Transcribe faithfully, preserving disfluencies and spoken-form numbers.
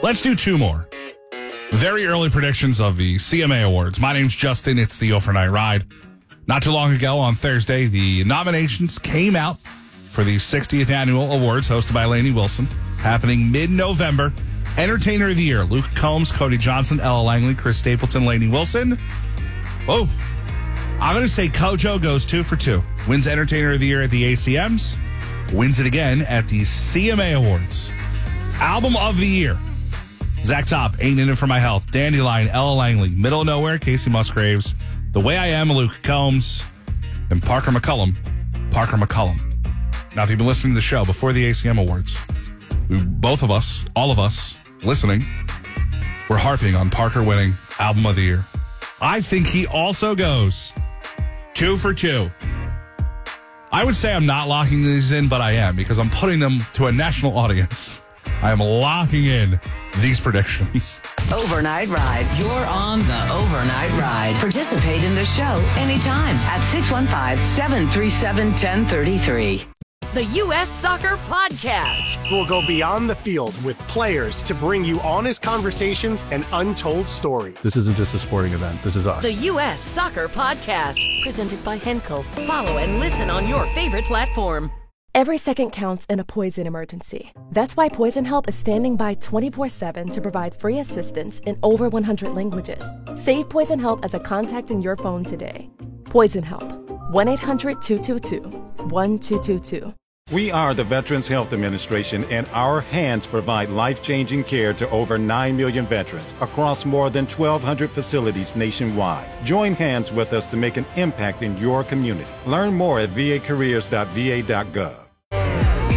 Let's do two more. Very early predictions of the C M A Awards. My name's Justin. It's the Overnight Ride. Not too long ago on Thursday, the nominations came out for the sixtieth Annual Awards hosted by Lainey Wilson, happening mid-November. Entertainer of the Year, Luke Combs, Cody Johnson, Ella Langley, Chris Stapleton, Lainey Wilson. Oh, I'm going to say Kojo goes two for two. Wins Entertainer of the Year at the A C Ms. Wins it again at the C M A Awards. Album of the Year. Zach Top, Ain't In It For My Health. Dandelion, Ella Langley. Middle of Nowhere, Casey Musgraves. The Way I Am, Luke Combs. And Parker McCullum, Parker McCullum. Now, if you've been listening to the show before the A C M Awards, we, both of us, all of us listening, we're harping on Parker winning Album of the Year. I think he also goes two for two. I would say I'm not locking these in, but I am, because I'm putting them to a national audience. I am locking in these predictions. Overnight Ride. You're on the Overnight Ride. Participate in the show anytime at six one five, seven three seven, one zero three three. The U S Soccer Podcast. We'll go beyond the field with players to bring you honest conversations and untold stories. This isn't just a sporting event. This is us. The U S Soccer Podcast. Presented by Henkel. Follow and listen on your favorite platform. Every second counts in a poison emergency. That's why Poison Help is standing by twenty-four seven to provide free assistance in over one hundred languages. Save Poison Help as a contact in your phone today. Poison Help. one eight hundred, two two two, one two two two. We are the Veterans Health Administration, and our hands provide life-changing care to over nine million veterans across more than twelve hundred facilities nationwide. Join hands with us to make an impact in your community. Learn more at v a careers dot v a dot gov.